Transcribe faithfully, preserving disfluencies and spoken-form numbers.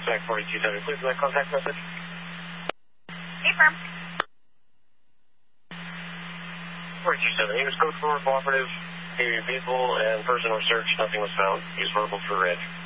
Back forty-two seventy, please, my contact message. Hey, firm. forty-two seventy, was code four, cooperative, vehicle and person were searched, nothing was found. Use verbal for red.